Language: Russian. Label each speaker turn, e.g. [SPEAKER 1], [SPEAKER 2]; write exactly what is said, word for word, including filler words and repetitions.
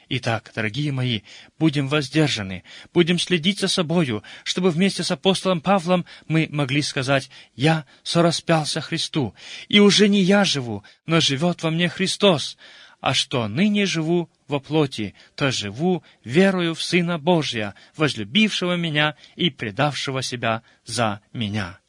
[SPEAKER 1] Итак, дорогие мои, будем воздержаны, будем следить за собою, чтобы вместе с апостолом Павлом мы могли сказать: «Я сораспялся Христу, и уже не я живу, но живет во мне Христос, а что ныне живу во плоти, то живу верою в Сына Божия, возлюбившего меня и предавшего себя за меня».